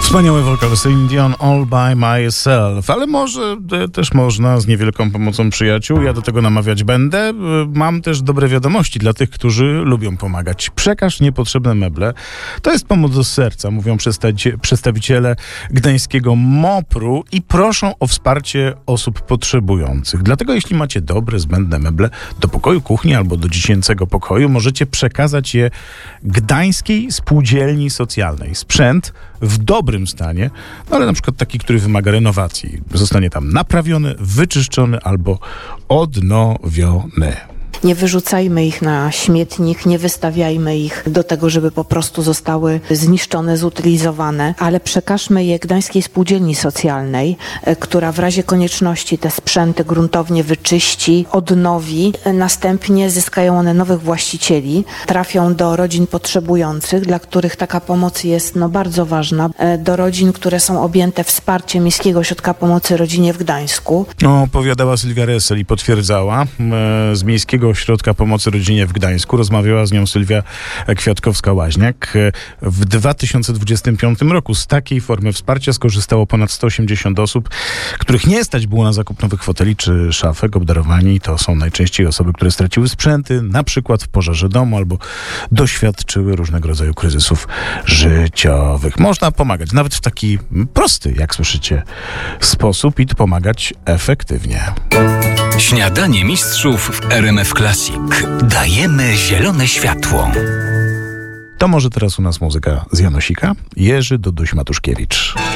Wspaniały wokal Celine Dion, All by Myself, ale może też można z niewielką pomocą przyjaciół. Ja do tego namawiać będę. Mam też dobre wiadomości dla tych, którzy lubią pomagać. Przekaż niepotrzebne meble. To jest pomoc do serca, mówią przedstawiciele gdańskiego MOPR-u i proszą o wsparcie osób potrzebujących. Dlatego jeśli macie dobre, zbędne meble do pokoju kuchni albo do dziecięcego pokoju, możecie przekazać je Gdańskiej Spółdzielni Socjalnej. Sprzęt w dobrym stanie, ale na przykład taki, który wymaga renowacji. Zostanie tam naprawiony, wyczyszczony albo odnowiony. Nie wyrzucajmy ich na śmietnik, nie wystawiajmy ich do tego, żeby po prostu zostały zniszczone, zutylizowane, ale przekażmy je Gdańskiej Spółdzielni Socjalnej, która w razie konieczności te sprzęty gruntownie wyczyści, odnowi. Następnie zyskają one nowych właścicieli, trafią do rodzin potrzebujących, dla których taka pomoc jest bardzo ważna, do rodzin, które są objęte wsparciem Miejskiego Ośrodka Pomocy Rodzinie w Gdańsku. Opowiadała Sylwia Resel i potwierdzała z Miejskiego Ośrodka Pomocy Rodzinie w Gdańsku. Rozmawiała z nią Sylwia Kwiatkowska-Łaźniak. W 2025 roku z takiej formy wsparcia skorzystało ponad 180 osób, których nie stać było na zakup nowych foteli czy szafek. Obdarowani to są najczęściej osoby, które straciły sprzęty, na przykład w pożarze domu albo doświadczyły różnego rodzaju kryzysów życiowych. Można pomagać nawet w taki prosty, jak słyszycie, sposób i pomagać efektywnie. Śniadanie mistrzów w RMF Classic. Dajemy zielone światło. To może teraz u nas muzyka z Janosika. Jerzy Duduś Matuszkiewicz.